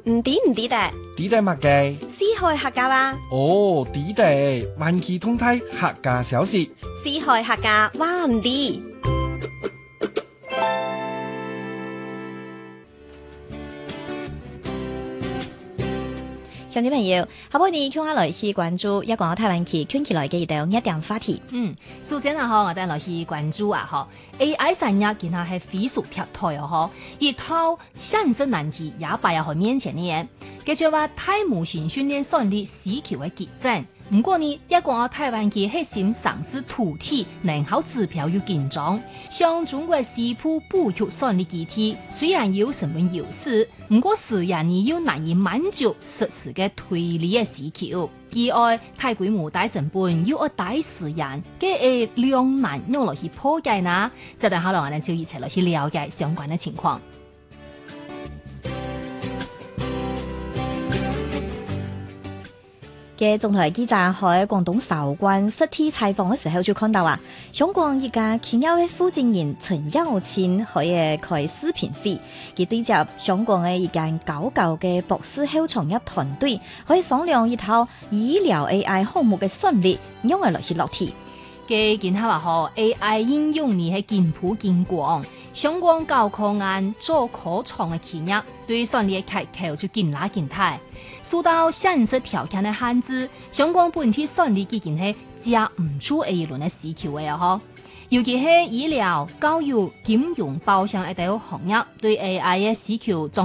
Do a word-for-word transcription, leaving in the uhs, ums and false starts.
唔抵唔抵得？ 抵得乜嘅？ 四海客家話。 哦，抵得，萬期通泰客家小事。 四海客家話唔抵。鄉親朋友，下半年聽下來去關注一個台灣期圈起來嘅一道熱點話題。 嗯，首先啊，嗬，我哋來去關注啊，嗬 ，A I 產業其實係飛速貼台哦，嗬，一套現實難題也擺喺佢面前嘅。佢就話太模型訓練算力需求嘅激增，唔過呢，一個台灣期核心城市土地能耗指標要緊張，像中國西部保育算力基地雖然有成本優勢，唔過時人呢要難以滿足實時嘅推理嘅需求，意外太規模大成本要我大時人嘅誒量難用落去破解呢，就等下來我哋就一齊來去了解相關嘅情況。 嘅總台記者喺廣東韶關實地採訪嘅時候就看到啊，香港一家企業嘅負責人陳耀清可以開視頻會，佢對接香港嘅一間高教嘅博士後創業團隊，可以商量一套醫療 A I 項目嘅算力，用嚟落去落地。 嘅見下話嗬 A I 應用呢係健普健廣，香港教科案做科創嘅企業對算力嘅需求就更拉更大。受到現實條件嘅限制，香港本地算力已經係接唔住 A 輪嘅需求嘅嗬。尤其係醫療、教育、金融、包廂一啲行業對 A I 嘅需求。